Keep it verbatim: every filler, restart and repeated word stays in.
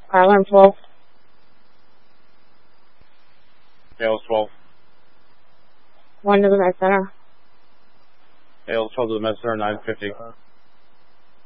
Fire alarm twelve. Hales twelve. One to the med center. Hales twelve to the med center, nine fifty.